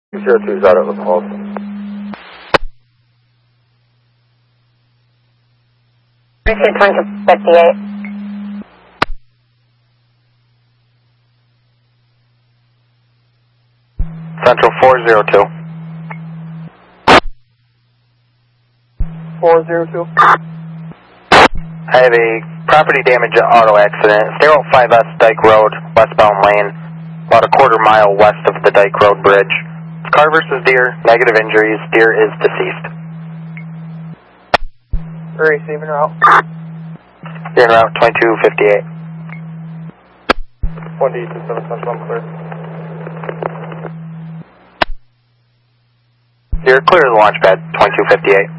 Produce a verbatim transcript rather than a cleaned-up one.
zero two is out of the pulse. twenty fifty-eight. Central four zero two. four zero two. I have a property damage auto accident. zero five S Dyke Road, westbound lane, about a quarter mile west of the Dyke Road Bridge. Car versus deer, negative injuries, deer is deceased. Receiving route. You're en route twenty-two fifty-eight. one D two seven Central, I'm clear. You're clear of the launch pad, twenty-two fifty-eight.